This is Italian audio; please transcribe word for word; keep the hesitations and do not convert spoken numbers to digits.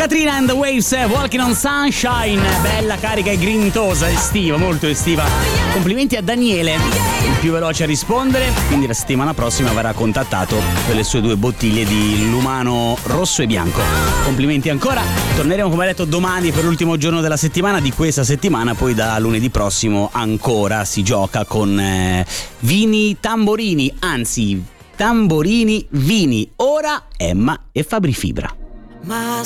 Katrina and the Waves, Walking on Sunshine, bella, carica e grintosa, estiva, molto estiva. Complimenti a Daniele, il più veloce a rispondere, quindi la settimana prossima verrà contattato per le sue due bottiglie di Lumano rosso e bianco. Complimenti ancora, torneremo come detto domani per l'ultimo giorno della settimana, di questa settimana, poi da lunedì prossimo ancora si gioca con eh, vini tamborini, anzi tamborini vini. Ora Emma e Fabri Fibra. Ma